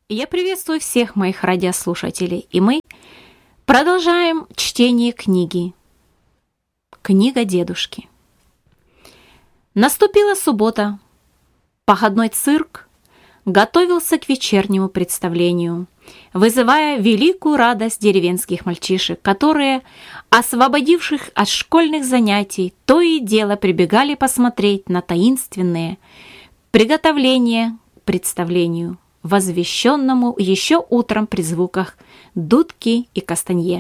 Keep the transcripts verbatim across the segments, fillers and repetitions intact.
Я приветствую всех моих радиослушателей, и мы продолжаем чтение книги «Книга дедушки». Наступила суббота. Походной цирк готовился к вечернему представлению, вызывая великую радость деревенских мальчишек, которые, освободивших от школьных занятий, то и дело прибегали посмотреть на таинственные приготовления к представлению, возвещенному еще утром при звуках дудки и кастанье.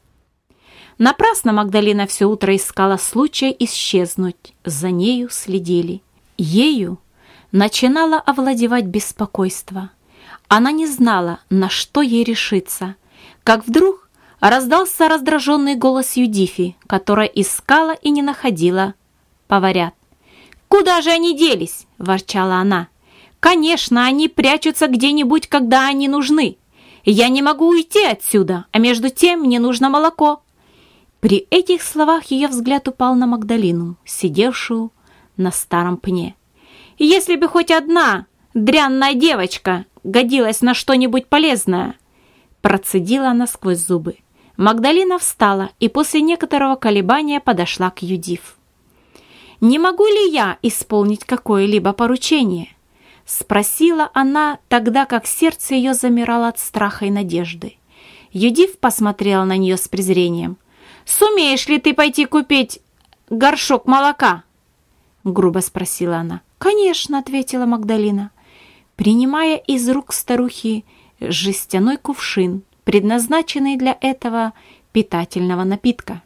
Напрасно Магдалина все утро искала случая исчезнуть, за нею следили. Ею начинало овладевать беспокойство. Она не знала, на что ей решиться, как вдруг раздался раздраженный голос Юдифи, которая искала и не находила поварят. «Куда же они делись?» – ворчала она. «Конечно, они прячутся где-нибудь, когда они нужны. Я не могу уйти отсюда, а между тем мне нужно молоко». При этих словах ее взгляд упал на Магдалину, сидевшую на старом пне. «Если бы хоть одна дрянная девочка годилась на что-нибудь полезное!» Процедила она сквозь зубы. Магдалина встала и после некоторого колебания подошла к Юдиф. «Не могу ли я исполнить какое-либо поручение?» Спросила она тогда, как сердце ее замирало от страха и надежды. Юдиф посмотрела на нее с презрением. «Сумеешь ли ты пойти купить горшок молока?» Грубо спросила она. «Конечно», — ответила Магдалина, принимая из рук старухи жестяной кувшин, предназначенный для этого питательного напитка.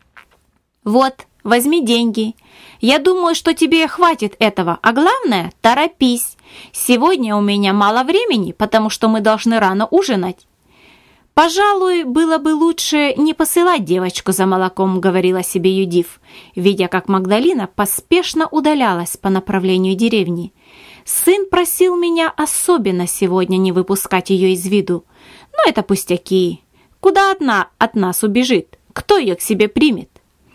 «Вот, возьми деньги. Я думаю, что тебе хватит этого, а главное, торопись. Сегодня у меня мало времени, потому что мы должны рано ужинать». «Пожалуй, было бы лучше не посылать девочку за молоком», — говорила себе Юдиф, видя, как Магдалина поспешно удалялась по направлению деревни. «Сын просил меня особенно сегодня не выпускать ее из виду. Но это пустяки. Куда одна от нас убежит? Кто ее к себе примет?»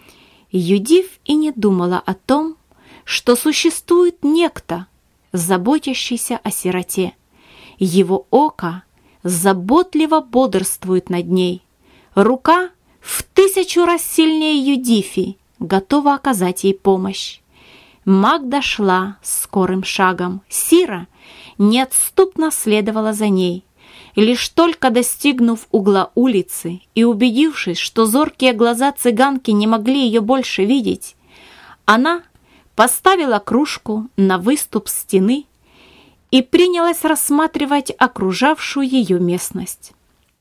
Юдиф и не думала о том, что существует некто, заботящийся о сироте. Его око заботливо бодрствует над ней. Рука в тысячу раз сильнее Юдифи, готова оказать ей помощь. Магда шла скорым шагом. Сира неотступно следовала за ней. Лишь только достигнув угла улицы и убедившись, что зоркие глаза цыганки не могли ее больше видеть, она поставила кружку на выступ стены и принялась рассматривать окружавшую ее местность.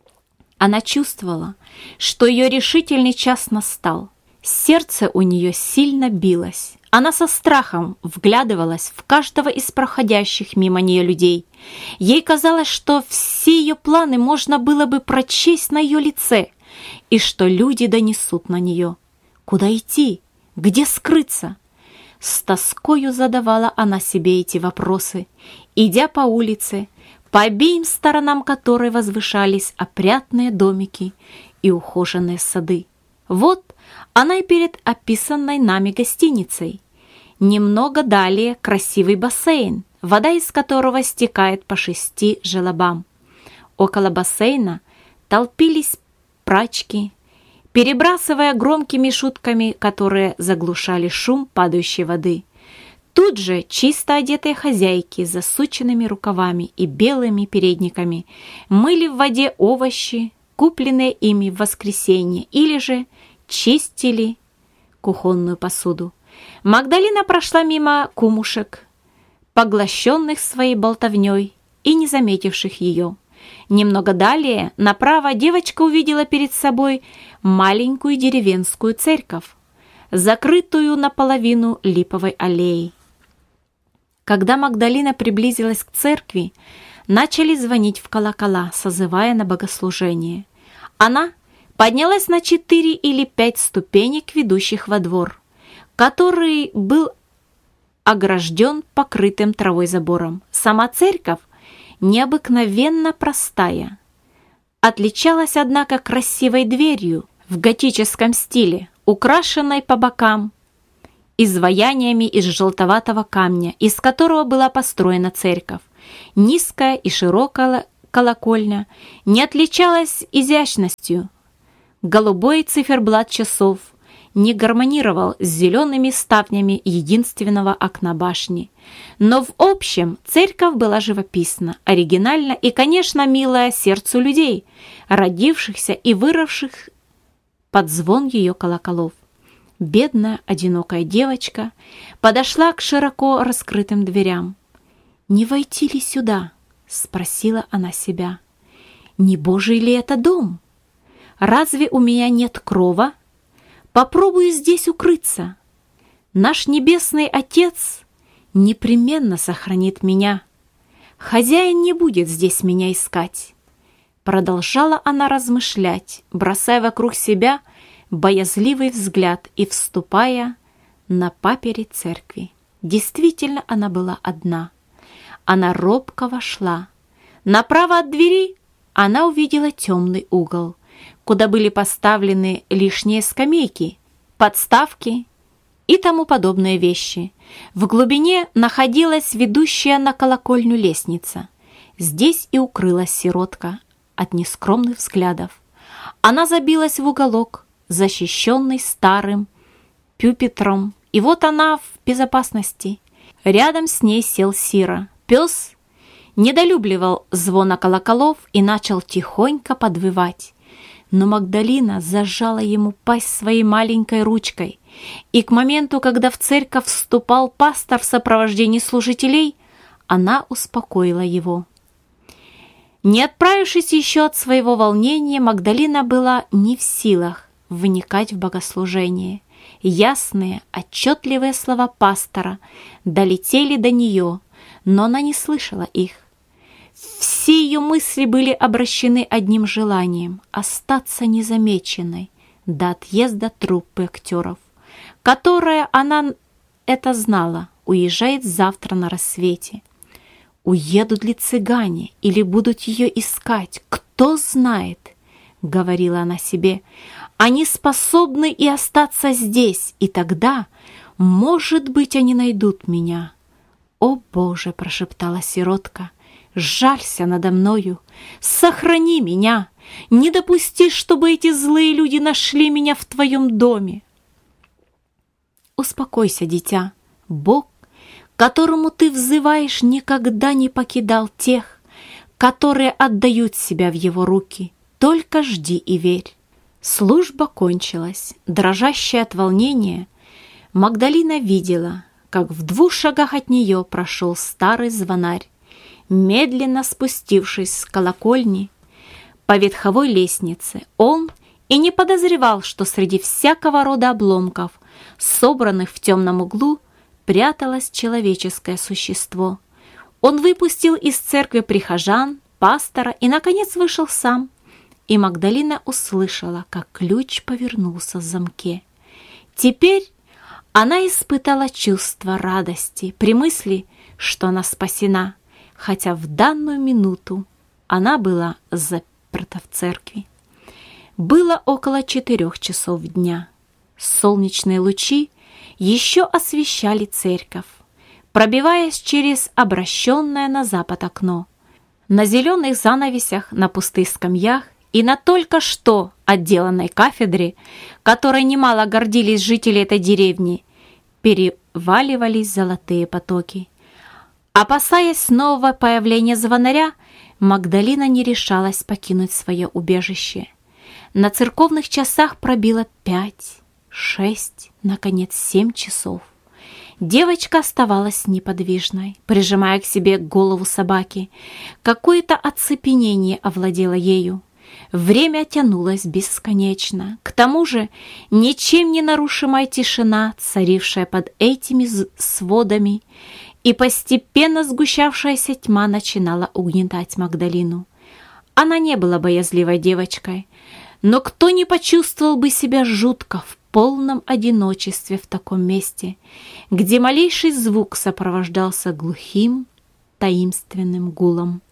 Она чувствовала, что ее решительный час настал. Сердце у нее сильно билось. Она со страхом вглядывалась в каждого из проходящих мимо нее людей. Ей казалось, что все ее планы можно было бы прочесть на ее лице, и что люди донесут на нее. Куда идти? Где скрыться? С тоскою задавала она себе эти вопросы, идя по улице, по обеим сторонам которой возвышались опрятные домики и ухоженные сады. Вот она и перед описанной нами гостиницей. Немного далее красивый бассейн, вода из которого стекает по шести желобам. Около бассейна толпились прачки, перебрасывая громкими шутками, которые заглушали шум падающей воды. Тут же чисто одетые хозяйки с засученными рукавами и белыми передниками мыли в воде овощи, купленные ими в воскресенье, или же чистили кухонную посуду. Магдалина прошла мимо кумушек, поглощенных своей болтовней и не заметивших ее. Немного далее, направо, девочка увидела перед собой маленькую деревенскую церковь, закрытую наполовину липовой аллеей. Когда Магдалина приблизилась к церкви, начали звонить в колокола, созывая на богослужение. Она поднялась на четыре или пять ступенек, ведущих во двор, который был огражден покрытым травой забором. Сама церковь, необыкновенно простая, отличалась, однако, красивой дверью в готическом стиле, украшенной по бокам изваяниями из желтоватого камня, из которого была построена церковь. Низкая и широкая колокольня не отличалась изящностью. Голубой циферблат часов не гармонировал с зелеными ставнями единственного окна башни. Но в общем церковь была живописна, оригинальна и, конечно, милая сердцу людей, родившихся и выросших под звон ее колоколов. Бедная, одинокая девочка подошла к широко раскрытым дверям. «Не войти ли сюда?» — спросила она себя. «Не Божий ли это дом? Разве у меня нет крова? Попробую здесь укрыться. Наш Небесный Отец непременно сохранит меня. Хозяин не будет здесь меня искать». Продолжала она размышлять, бросая вокруг себя боязливый взгляд и вступая на паперь церкви. Действительно, она была одна. Она робко вошла. Направо от двери она увидела темный угол, куда были поставлены лишние скамейки, подставки и тому подобные вещи. В глубине находилась ведущая на колокольню лестница. Здесь и укрылась сиротка от нескромных взглядов. Она забилась в уголок, защищенный старым пюпитром, и вот она в безопасности. Рядом с ней сел Сира. Пес недолюбливал звона колоколов и начал тихонько подвывать. Но Магдалина зажала ему пасть своей маленькой ручкой, и к моменту, когда в церковь вступал пастор в сопровождении служителей, она успокоила его. Не отправившись еще от своего волнения, Магдалина была не в силах вникать в богослужение. Ясные, отчетливые слова пастора долетели до нее, но она не слышала их. Все ее мысли были обращены одним желанием — остаться незамеченной до отъезда труппы актеров, которая, она это знала, уезжает завтра на рассвете. «Уедут ли цыгане или будут ее искать? Кто знает?» — говорила она себе. «Они способны и остаться здесь, и тогда, может быть, они найдут меня». «О, Боже!» — прошептала сиротка. «Жалься надо мною, сохрани меня, не допусти, чтобы эти злые люди нашли меня в твоем доме». Успокойся, дитя, Бог, которому ты взываешь, никогда не покидал тех, которые отдают себя в его руки. Только жди и верь. Служба кончилась. Дрожащая от волнения, Магдалина видела, как в двух шагах от нее прошел старый звонарь, медленно спустившись с колокольни по ветховой лестнице. Он и не подозревал, что среди всякого рода обломков, собранных в темном углу, пряталось человеческое существо. Он выпустил из церкви прихожан, пастора и, наконец, вышел сам. И Магдалина услышала, как ключ повернулся в замке. Теперь она испытала чувство радости при мысли, что она спасена, хотя в данную минуту она была заперта в церкви. Было около четырех часов дня. Солнечные лучи еще освещали церковь, пробиваясь через обращенное на запад окно. На зеленых занавесях, на пустых скамьях и на только что отделанной кафедре, которой немало гордились жители этой деревни, переваливались золотые потоки. Опасаясь нового появления звонаря, Магдалина не решалась покинуть свое убежище. На церковных часах пробило пять, шесть, наконец семь часов. Девочка оставалась неподвижной, прижимая к себе голову собаки. Какое-то оцепенение овладело ею. Время тянулось бесконечно. К тому же ничем не нарушимая тишина, царившая под этими сводами, и постепенно сгущавшаяся тьма начинала угнетать Магдалину. Она не была боязливой девочкой, но кто не почувствовал бы себя жутко в полном одиночестве в таком месте, где малейший звук сопровождался глухим, таинственным гулом.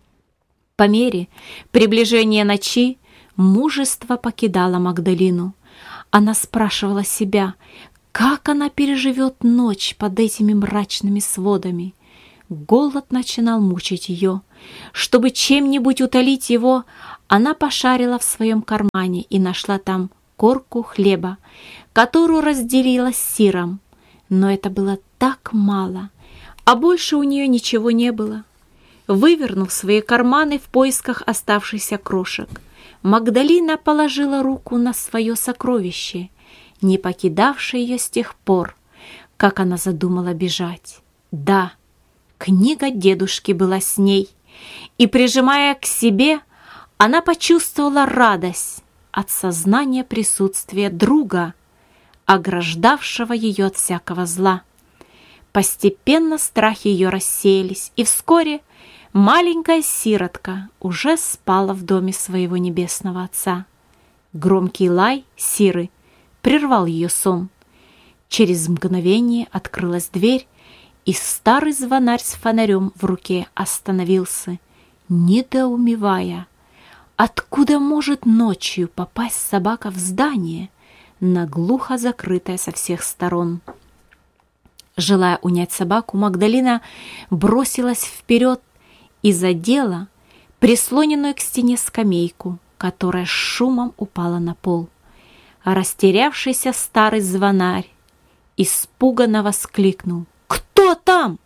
По мере приближения ночи мужество покидало Магдалину. Она спрашивала себя, как она переживет ночь под этими мрачными сводами. Голод начинал мучить ее. Чтобы чем-нибудь утолить его, она пошарила в своем кармане и нашла там корку хлеба, которую разделила с сиром. Но это было так мало, а больше у нее ничего не было. Вывернув свои карманы в поисках оставшихся крошек, Магдалина положила руку на свое сокровище, не покидавшее ее с тех пор, как она задумала бежать. Да, книга дедушки была с ней, и, прижимая к себе, она почувствовала радость от сознания присутствия друга, ограждавшего ее от всякого зла. Постепенно страхи ее рассеялись, и вскоре маленькая сиротка уже спала в доме своего небесного отца. Громкий лай сиры прервал ее сон. Через мгновение открылась дверь, и старый звонарь с фонарем в руке остановился, недоумевая, откуда может ночью попасть собака в здание, наглухо закрытое со всех сторон. Желая унять собаку, Магдалина бросилась вперед и задела прислоненную к стене скамейку, которая с шумом упала на пол. Растерявшийся старый звонарь испуганно воскликнул: «Кто там?»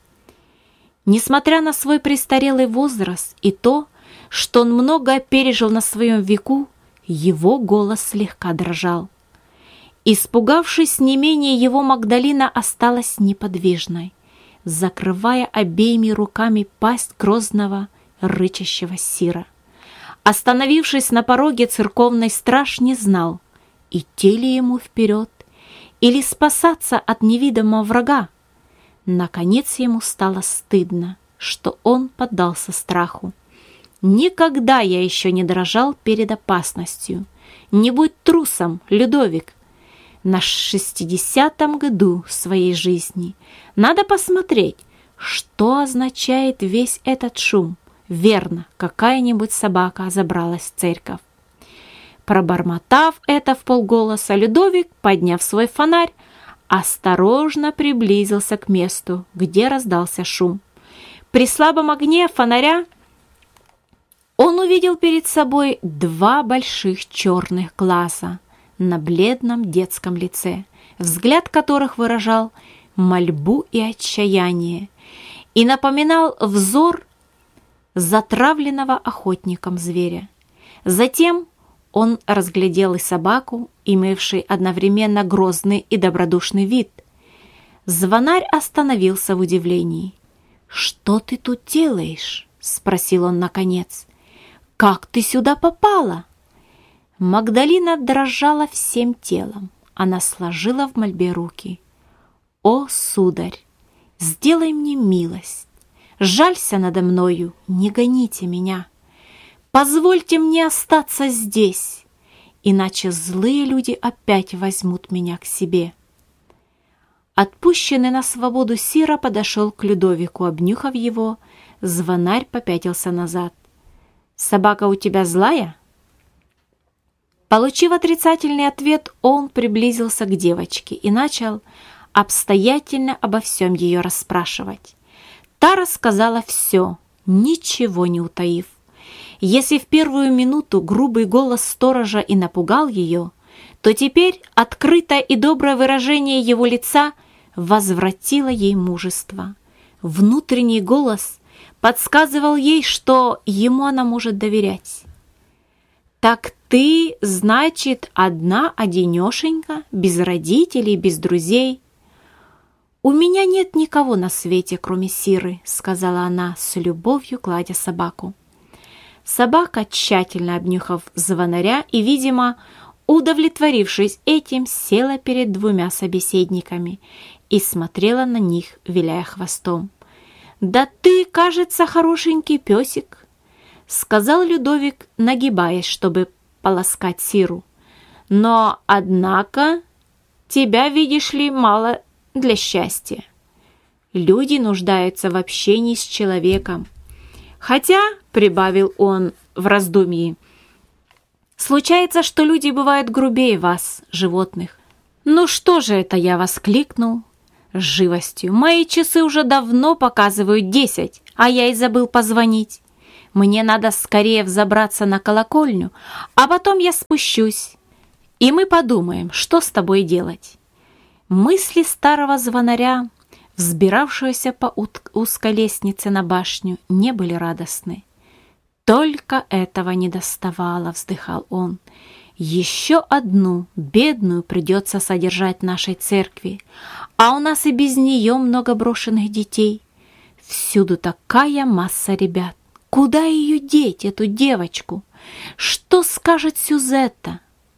Несмотря на свой престарелый возраст и то, что он многое пережил на своем веку, его голос слегка дрожал. Испугавшись не менее его, Магдалина осталась неподвижной, закрывая обеими руками пасть грозного рычащего сира. Остановившись на пороге, церковный страж не знал, идти ли ему вперед или спасаться от невидимого врага. Наконец ему стало стыдно, что он поддался страху. «Никогда я еще не дрожал перед опасностью. Не будь трусом, Людовик. На шестидесятом году своей жизни надо посмотреть, что означает весь этот шум. Верно, какая-нибудь собака забралась в церковь». Пробормотав это вполголоса, Людовик, подняв свой фонарь, осторожно приблизился к месту, где раздался шум. При слабом огне фонаря он увидел перед собой два больших черных глаза на бледном детском лице, взгляд которых выражал мольбу и отчаяние и напоминал взор затравленного охотником зверя. Затем он разглядел и собаку, имевший одновременно грозный и добродушный вид. Звонарь остановился в удивлении. «Что ты тут делаешь?» — спросил он наконец. «Как ты сюда попала?» Магдалина дрожала всем телом. Она сложила в мольбе руки. «О, сударь, сделай мне милость, жалься надо мною, не гоните меня. Позвольте мне остаться здесь, иначе злые люди опять возьмут меня к себе». Отпущенный на свободу сира подошел к Людовику. Обнюхав его, звонарь попятился назад. «Собака у тебя злая?» Получив отрицательный ответ, он приблизился к девочке и начал обстоятельно обо всем ее расспрашивать. Та рассказала все, ничего не утаив. Если в первую минуту грубый голос сторожа и напугал ее, то теперь открытое и доброе выражение его лица возвратило ей мужество. Внутренний голос подсказывал ей, что ему она может доверять. «Так ты, значит, одна-одинешенька, без родителей, без друзей?» «У меня нет никого на свете, кроме Сиры», — сказала она, с любовью гладя собаку. Собака, тщательно обнюхав звонаря и, видимо, удовлетворившись этим, села перед двумя собеседниками и смотрела на них, виляя хвостом. «Да ты, кажется, хорошенький песик», — сказал Людовик, нагибаясь, чтобы поласкать Сиру. «Но, однако, тебя, видишь ли, мало для счастья. Люди нуждаются в общении с человеком. Хотя, — прибавил он в раздумье, — случается, что люди бывают грубее вас, животных». «Ну что же это я воскликнул? С живостью. Мои часы уже давно показывают десять, а я и забыл позвонить. Мне надо скорее взобраться на колокольню, а потом я спущусь, и мы подумаем, что с тобой делать. Мысли старого звонаря, взбиравшегося по узкой лестнице на башню, не были радостны. «Только этого не доставало», — вздыхал он. «Еще одну бедную придется содержать нашей церкви, а у нас и без нее много брошенных детей. Всюду такая масса ребят. Куда ее деть, эту девочку? Что скажет Сюзетта?»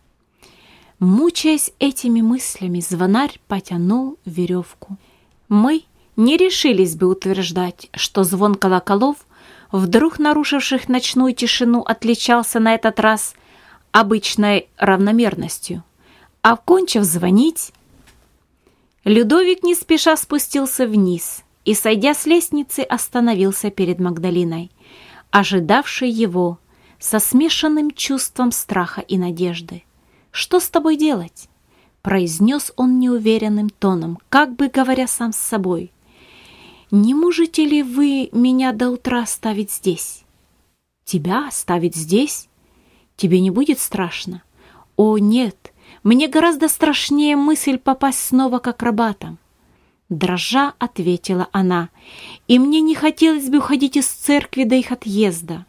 Мучаясь этими мыслями, звонарь потянул веревку. Мы не решились бы утверждать, что звон колоколов, вдруг нарушивших ночную тишину, отличался на этот раз обычной равномерностью. А кончив звонить, Людовик не спеша спустился вниз и, сойдя с лестницы, остановился перед Магдалиной, ожидавшей его со смешанным чувством страха и надежды. «Что с тобой делать?» — произнес он неуверенным тоном, как бы говоря сам с собой. «Не можете ли вы меня до утра оставить здесь?» «Тебя оставить здесь? Тебе не будет страшно?» «О, нет, мне гораздо страшнее мысль попасть снова к акробатам». Дрожа ответила она, «и мне не хотелось бы уходить из церкви до их отъезда».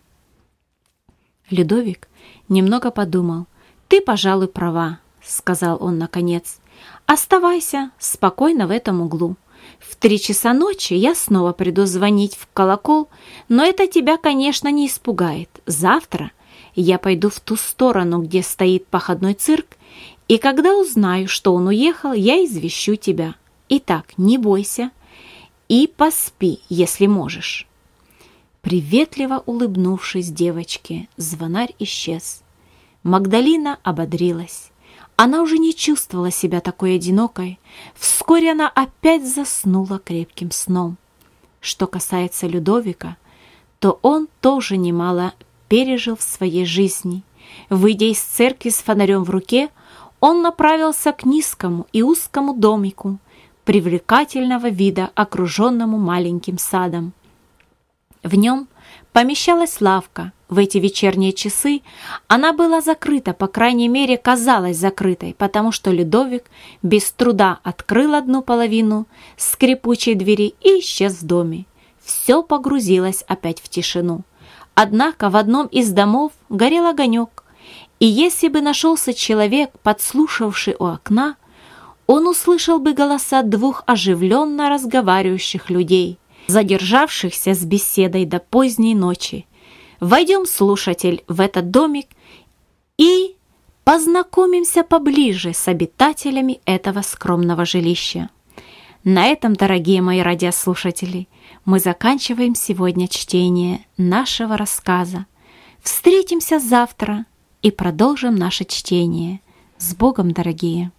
Людовик немного подумал. «Ты, пожалуй, права», — сказал он наконец. «Оставайся спокойно в этом углу. В три часа ночи я снова приду звонить в колокол, но это тебя, конечно, не испугает. Завтра я пойду в ту сторону, где стоит походной цирк, и когда узнаю, что он уехал, я извещу тебя. Итак, не бойся и поспи, если можешь». Приветливо улыбнувшись девочке, звонарь исчез. Магдалина ободрилась. Она уже не чувствовала себя такой одинокой. Вскоре она опять заснула крепким сном. Что касается Людовика, то он тоже немало пережил в своей жизни. Выйдя из церкви с фонарем в руке, он направился к низкому и узкому домику, привлекательного вида, окруженному маленьким садом. В нем помещалась лавка. В эти вечерние часы она была закрыта, по крайней мере, казалась закрытой, потому что Людовик без труда открыл одну половину скрипучей двери и исчез в доме. Все погрузилось опять в тишину. Однако в одном из домов горел огонек, и если бы нашелся человек, подслушавший у окна, он услышал бы голоса двух оживленно разговаривающих людей, задержавшихся с беседой до поздней ночи. Войдем, слушатель, в этот домик и познакомимся поближе с обитателями этого скромного жилища. На этом, дорогие мои радиослушатели, мы заканчиваем сегодня чтение нашего рассказа. Встретимся завтра и продолжим наше чтение. С Богом, дорогие!